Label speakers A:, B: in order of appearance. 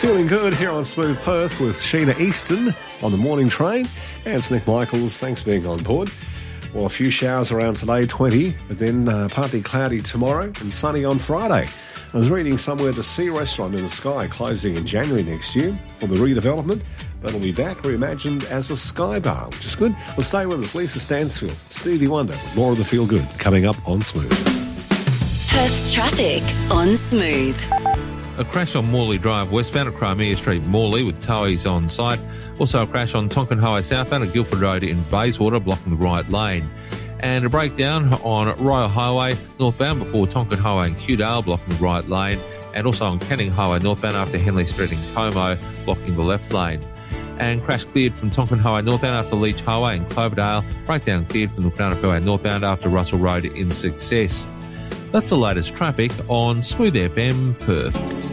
A: Feeling good here on Smooth Perth with Sheena Easton on the morning train. And it's Nick Michaels. Thanks for being on board. Well, a few showers around today, 20, but then partly cloudy tomorrow and sunny on Friday. I was reading somewhere the Sea Restaurant in the Sky closing in January next year for the redevelopment, but it'll be back reimagined as a Sky Bar, which is good. Well, stay with us. Lisa Stansfield, Stevie Wonder with more of the Feel Good coming up on Smooth.
B: Perth's traffic on Smooth.
C: A crash on Morley Drive westbound at Crimea Street, Morley, with towies on site. Also a crash on Tonkin Highway southbound at Guildford Road in Bayswater, blocking the right lane. And a breakdown on Royal Highway northbound before Tonkin Highway in Kewdale, blocking the right lane. And also on Canning Highway northbound after Henley Street in Como, blocking the left lane. And crash cleared from Tonkin Highway northbound after Leach Highway in Cloverdale. Breakdown cleared from the Crown Highway northbound after Russell Road in Success. That's the latest traffic on Smooth FM Perth.